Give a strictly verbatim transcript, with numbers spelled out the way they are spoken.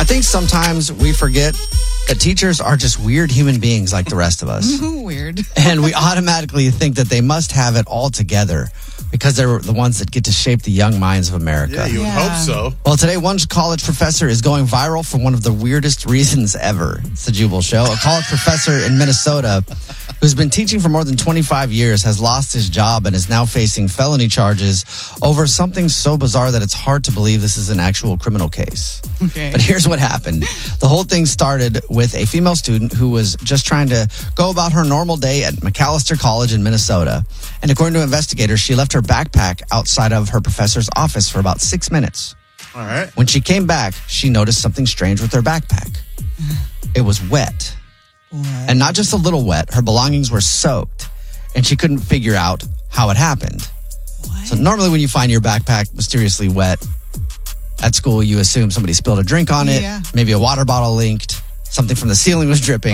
think sometimes we forget that teachers are just weird human beings like the rest of us. Weird. And we automatically think that they must have it all together because they're the ones that get to shape the young minds of America. Yeah, you would Yeah. hope so. Well, today, one college professor is going viral for one of the weirdest reasons ever. It's the Jubal Show. A college professor in Minnesota who's been teaching for more than twenty-five years has lost his job and is now facing felony charges over something so bizarre that it's hard to believe this is an actual criminal case. Okay. But here's what happened. The whole thing started with a female student who was just trying to go about her normal day at McAllister College in Minnesota. And according to investigators, she left her backpack outside of her professor's office for about six minutes. All right. When she came back, she noticed something strange with her backpack. It was wet. What? And not just a little wet, her belongings were soaked. And she couldn't figure out how it happened. What? So normally when you find your backpack mysteriously wet at school, you assume somebody spilled a drink on it. Yeah. Maybe a water bottle leaked. Something from the ceiling was dripping.